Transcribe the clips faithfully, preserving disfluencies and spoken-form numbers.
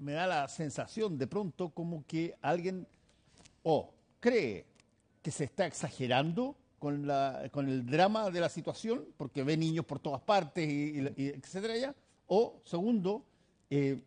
me da la sensación de pronto como que alguien o cree que se está exagerando con, la, con el drama de la situación, porque ve niños por todas partes, y, y, y etcétera, ya. O, segundo, eh,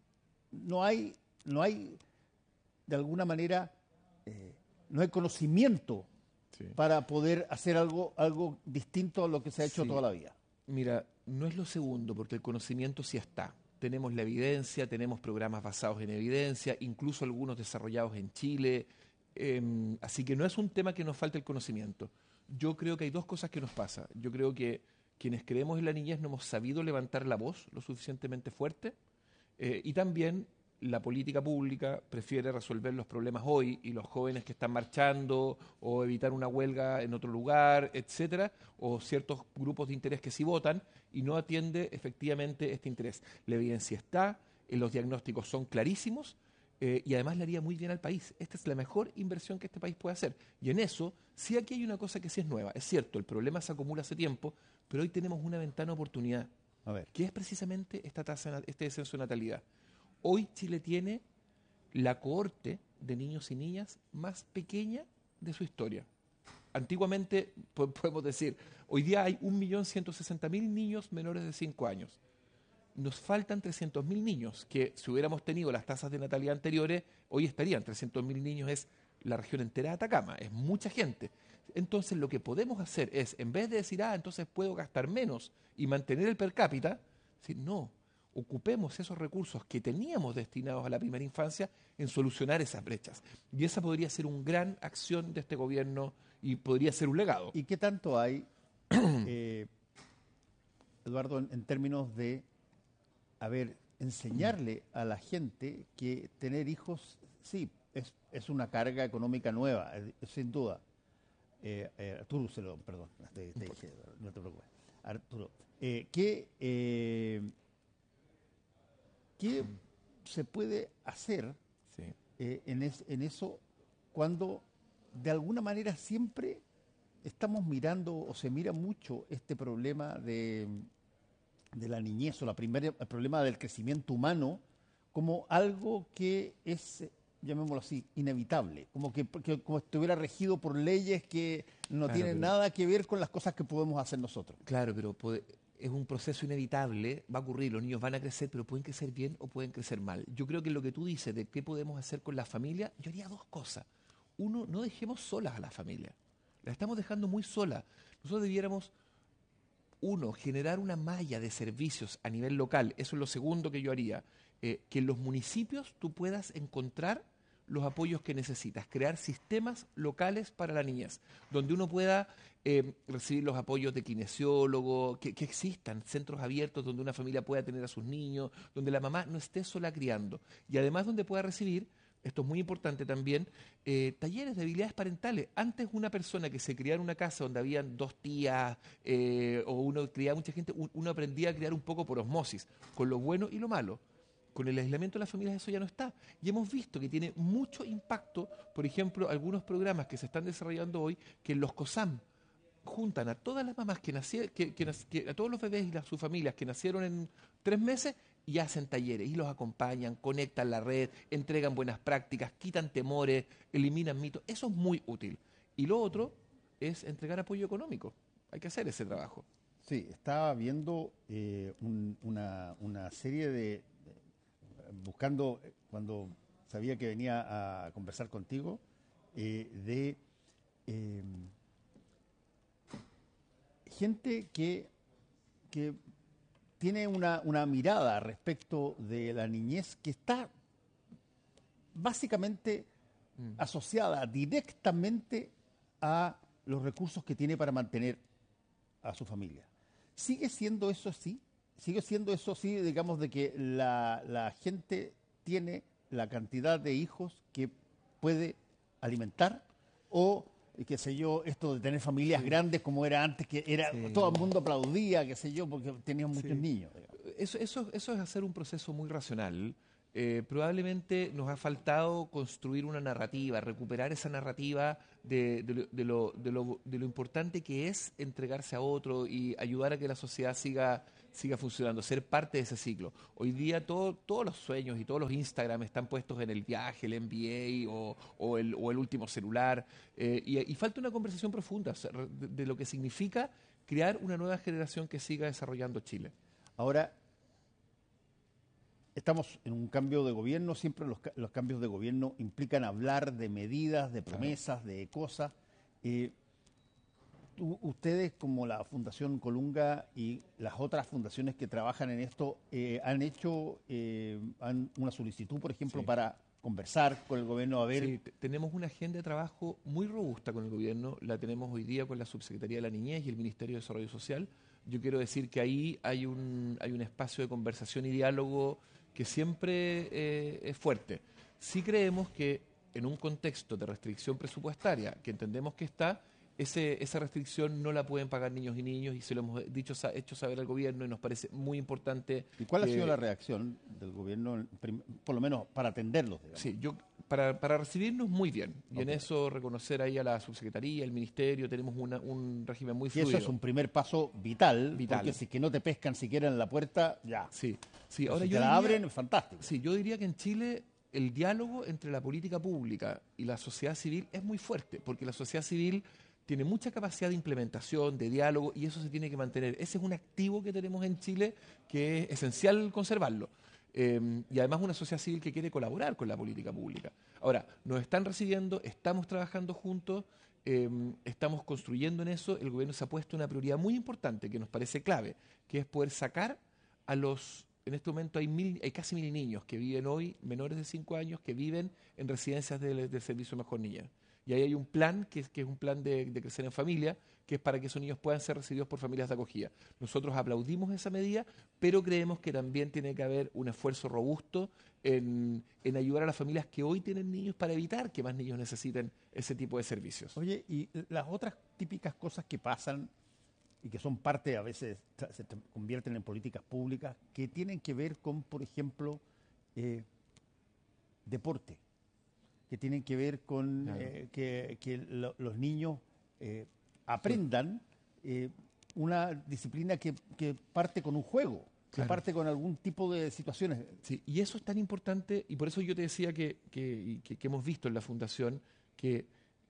no hay, no hay, de alguna manera, eh, no hay conocimiento sí. para poder hacer algo, algo distinto a lo que se ha hecho sí. toda la vida. Mira, no es lo segundo, porque el conocimiento sí está. Tenemos la evidencia, tenemos programas basados en evidencia, incluso algunos desarrollados en Chile. Eh, así que no es un tema que nos falte el conocimiento. Yo creo que hay dos cosas que nos pasa. Yo creo que quienes creemos en la niñez no hemos sabido levantar la voz lo suficientemente fuerte eh, y también la política pública prefiere resolver los problemas hoy y los jóvenes que están marchando o evitar una huelga en otro lugar, etcétera, o ciertos grupos de interés que sí votan y no atiende efectivamente este interés. La evidencia está, eh, los diagnósticos son clarísimos eh, y además le haría muy bien al país. Esta es la mejor inversión que este país puede hacer. Y en eso, sí aquí hay una cosa que sí es nueva. Es cierto, el problema se acumula hace tiempo, pero hoy tenemos una ventana de oportunidad, a ver. que es precisamente esta tasa, este descenso de natalidad. Hoy Chile tiene la cohorte de niños y niñas más pequeña de su historia. Antiguamente, podemos decir, hoy día hay un millón ciento sesenta mil niños menores de cinco años. Nos faltan trescientos mil niños, que si hubiéramos tenido las tasas de natalidad anteriores, hoy estarían. trescientos mil niños es la región entera de Atacama, es mucha gente. Entonces lo que podemos hacer es, en vez de decir, ah, entonces puedo gastar menos y mantener el per cápita, decir, no, ocupemos esos recursos que teníamos destinados a la primera infancia en solucionar esas brechas. Y esa podría ser una gran acción de este gobierno y podría ser un legado. ¿Y qué tanto hay, eh, Eduardo, en, en términos de, a ver, enseñarle a la gente que tener hijos, sí, es, es una carga económica nueva, eh, sin duda. Eh, eh, Arturo, se lo, perdón, te, te dije, no te preocupes. Arturo, eh, que... Eh, ¿Qué se puede hacer sí. eh, en, es, en eso cuando de alguna manera siempre estamos mirando o se mira mucho este problema de, de la niñez o la primera, el problema del crecimiento humano como algo que es, llamémoslo así, inevitable, como que, que como estuviera regido por leyes que no claro, tienen pero, nada que ver con las cosas que podemos hacer nosotros? Claro, pero puede, es un proceso inevitable, va a ocurrir, los niños van a crecer, pero pueden crecer bien o pueden crecer mal. Yo creo que lo que tú dices de qué podemos hacer con la familia, yo haría dos cosas. Uno, no dejemos solas a la familia. La estamos dejando muy sola. Nosotros debiéramos, uno, generar una malla de servicios a nivel local. Eso es lo segundo que yo haría. Eh, que en los municipios tú puedas encontrar los apoyos que necesitas, crear sistemas locales para la niñez, donde uno pueda eh, recibir los apoyos de kinesiólogo, que, que existan centros abiertos donde una familia pueda tener a sus niños, donde la mamá no esté sola criando, y además donde pueda recibir, esto es muy importante también, eh, talleres de habilidades parentales. Antes una persona que se criaba en una casa donde habían dos tías eh, o uno criaba mucha gente, uno aprendía a criar un poco por osmosis, con lo bueno y lo malo. Con el aislamiento de las familias eso ya no está. Y hemos visto que tiene mucho impacto, por ejemplo, algunos programas que se están desarrollando hoy, que en los COSAM juntan a todas las mamás que nacieron, que, que, que, a todos los bebés y las, sus familias que nacieron en tres meses y hacen talleres y los acompañan, conectan la red, entregan buenas prácticas, quitan temores, eliminan mitos. Eso es muy útil. Y lo otro es entregar apoyo económico. Hay que hacer ese trabajo. Sí, estaba viendo eh, un, una, una serie de... buscando, cuando sabía que venía a conversar contigo, eh, de eh, gente que, que tiene una, una mirada respecto de la niñez que está básicamente mm. asociada directamente a los recursos que tiene para mantener a su familia. ¿Sigue siendo eso así? Sigue siendo eso sí, digamos, de que la, la gente tiene la cantidad de hijos que puede alimentar o, qué sé yo, esto de tener familias sí. grandes como era antes, que era sí. todo el mundo aplaudía, qué sé yo, porque tenían muchos sí. niños. Eso, eso, eso es hacer un proceso muy racional. Eh, probablemente nos ha faltado construir una narrativa, recuperar esa narrativa de, de, de, lo, de, lo, de lo importante que es entregarse a otro y ayudar a que la sociedad siga siga funcionando, ser parte de ese ciclo. Hoy día todo, todos los sueños y todos los Instagram están puestos en el viaje, el M B A o, o, el, o el último celular, eh, y, y falta una conversación profunda de, de lo que significa crear una nueva generación que siga desarrollando Chile. Ahora, estamos en un cambio de gobierno, siempre los, los cambios de gobierno implican hablar de medidas, de promesas, claro, de cosas. Eh, tú, ustedes, como la Fundación Colunga y las otras fundaciones que trabajan en esto, eh, han hecho eh, han una solicitud, por ejemplo, sí, para conversar con el gobierno a ver... Sí, tenemos una agenda de trabajo muy robusta con el gobierno, la tenemos hoy día con la Subsecretaría de la Niñez y el Ministerio de Desarrollo Social. Yo quiero decir que ahí hay un, hay un espacio de conversación y diálogo que siempre eh, es fuerte. Sí creemos que en un contexto de restricción presupuestaria, que entendemos que está, ese, esa restricción no la pueden pagar niños y niños, y se lo hemos dicho, hecho saber al gobierno, y nos parece muy importante. ¿Y cuál que, ha sido la reacción del gobierno, por lo menos para atenderlos, digamos? Sí, yo, para, para recibirnos muy bien, y okay, en eso reconocer ahí a la subsecretaría, al ministerio, tenemos una, un régimen muy fluido. Y eso es un primer paso vital, vital. Porque si que no te pescan siquiera en la puerta, ya. Sí, sí. Pero Ahora si yo te diría, la abren, es fantástico. Sí, yo diría que en Chile el diálogo entre la política pública y la sociedad civil es muy fuerte, porque la sociedad civil tiene mucha capacidad de implementación, de diálogo, y eso se tiene que mantener. Ese es un activo que tenemos en Chile que es esencial conservarlo. Eh, y además una sociedad civil que quiere colaborar con la política pública. Ahora, nos están recibiendo, estamos trabajando juntos, eh, estamos construyendo en eso. El gobierno se ha puesto una prioridad muy importante que nos parece clave, que es poder sacar a los... En este momento hay, mil, hay casi mil niños que viven hoy, menores de cinco años, que viven en residencias del, del Servicio Mejor Niñez. Y ahí hay un plan, que es, que es un plan de, de crecer en familia, que es para que esos niños puedan ser recibidos por familias de acogida. Nosotros aplaudimos esa medida, pero creemos que también tiene que haber un esfuerzo robusto en, en ayudar a las familias que hoy tienen niños para evitar que más niños necesiten ese tipo de servicios. Oye, y las otras típicas cosas que pasan y que son parte, a veces se convierten en políticas públicas, que tienen que ver con, por ejemplo, eh, deporte, que tienen que ver con claro. eh, que, que lo, los niños eh, aprendan eh, una disciplina que, que parte con un juego, que claro. parte con algún tipo de situaciones. Sí, y eso es tan importante, y por eso yo te decía que, que, que, que hemos visto en la Fundación que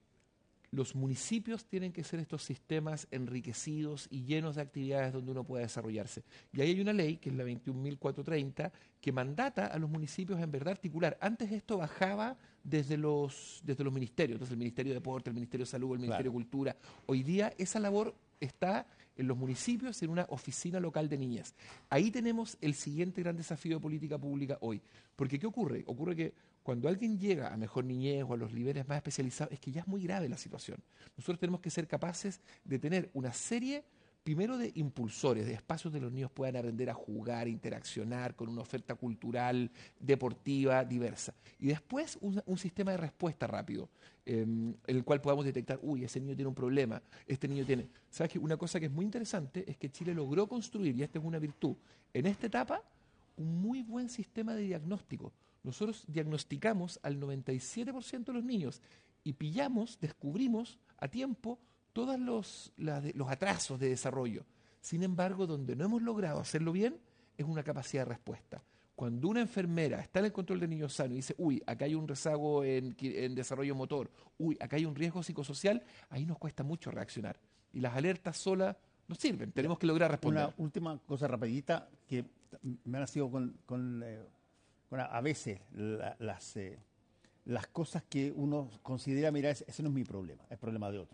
los municipios tienen que ser estos sistemas enriquecidos y llenos de actividades donde uno pueda desarrollarse. Y ahí hay una ley, que es la veintiún mil cuatrocientos treinta, que mandata a los municipios en verdad articular. Antes esto bajaba desde los, desde los ministerios, entonces el Ministerio de Deporte, el Ministerio de Salud, el Ministerio claro. de Cultura. Hoy día esa labor está en los municipios, en una oficina local de niñas. Ahí tenemos el siguiente gran desafío de política pública hoy. Porque ¿qué ocurre? Ocurre que cuando alguien llega a Mejor Niñez o a los niveles más especializados, es que ya es muy grave la situación. Nosotros tenemos que ser capaces de tener una serie, primero, de impulsores, de espacios donde los niños puedan aprender a jugar, interaccionar con una oferta cultural, deportiva, diversa. Y después un, un sistema de respuesta rápido, eh, en el cual podamos detectar, uy, ese niño tiene un problema, este niño tiene... ¿Sabes qué? Una cosa que es muy interesante es que Chile logró construir, y esta es una virtud, en esta etapa, un muy buen sistema de diagnóstico. Nosotros diagnosticamos al noventa y siete por ciento de los niños y pillamos, descubrimos a tiempo todos los, la, los atrasos de desarrollo. Sin embargo, donde no hemos logrado hacerlo bien es una capacidad de respuesta. Cuando una enfermera está en el control del niño sano y dice, uy, acá hay un rezago en, en desarrollo motor, uy, acá hay un riesgo psicosocial, ahí nos cuesta mucho reaccionar. Y las alertas solas no sirven, tenemos que lograr responder. Una última cosa rapidita que me ha nacido con... con eh, Bueno, a veces la, las, eh, las cosas que uno considera, mira, ese, ese no es mi problema, es problema de otro.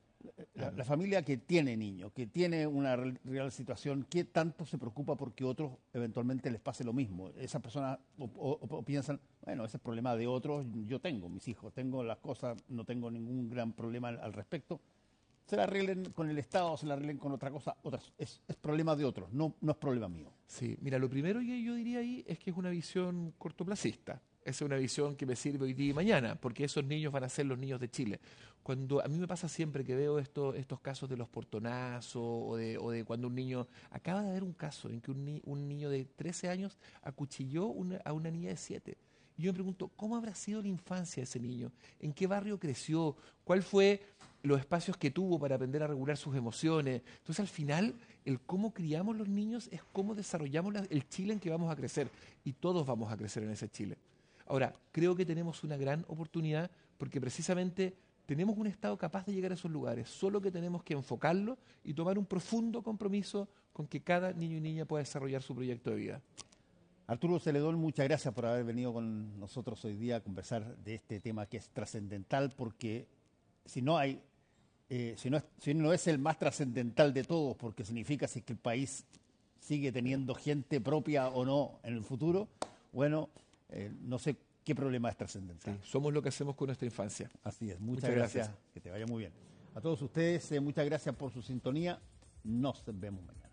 La, la familia que tiene niños, que tiene una real, real situación, ¿qué tanto se preocupa porque otros eventualmente les pase lo mismo? Esas personas o, o, o piensan, bueno, ese es problema de otros, yo tengo mis hijos, tengo las cosas, no tengo ningún gran problema al, al respecto. Se la arreglen con el Estado, se la arreglen con otra cosa, otras, es, es problema de otros, no, no es problema mío. Sí, mira, lo primero que yo diría ahí es que es una visión cortoplacista. Es una visión que me sirve hoy día y mañana, porque esos niños van a ser los niños de Chile. Cuando a mí me pasa siempre que veo esto, estos casos de los portonazos o de, o de cuando un niño... Acaba de haber un caso en que un, ni, un niño de trece años acuchilló una, a una niña de siete. Y yo me pregunto, ¿cómo habrá sido la infancia de ese niño? ¿En qué barrio creció? ¿Cuál fue los espacios que tuvo para aprender a regular sus emociones? Entonces, al final, el cómo criamos los niños es cómo desarrollamos la- el Chile en que vamos a crecer. Y todos vamos a crecer en ese Chile. Ahora, creo que tenemos una gran oportunidad porque precisamente tenemos un Estado capaz de llegar a esos lugares, solo que tenemos que enfocarlo y tomar un profundo compromiso con que cada niño y niña pueda desarrollar su proyecto de vida. Arturo Celedón, muchas gracias por haber venido con nosotros hoy día a conversar de este tema que es trascendental, porque si no hay, eh, si, no es, si no es el más trascendental de todos, porque significa si es que el país sigue teniendo gente propia o no en el futuro, bueno, eh, no sé qué problema es trascendental. Sí, somos lo que hacemos con nuestra infancia. Así es, muchas, Muchas gracias. gracias. Que te vaya muy bien. A todos ustedes, eh, muchas gracias por su sintonía. Nos vemos mañana.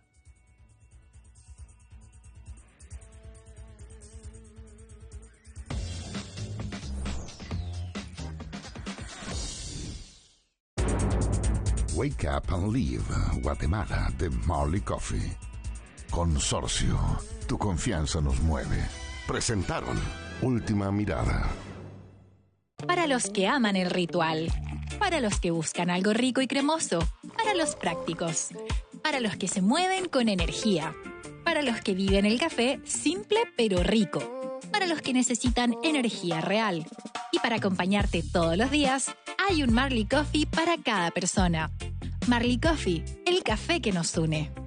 Wake Up and Live, Guatemala, de Marley Coffee. Consorcio, tu confianza nos mueve. Presentaron Última Mirada. Para los que aman el ritual, para los que buscan algo rico y cremoso, para los prácticos, para los que se mueven con energía, para los que viven el café simple pero rico, para los que necesitan energía real. Y para acompañarte todos los días, hay un Marley Coffee para cada persona. Marley Coffee, el café que nos une.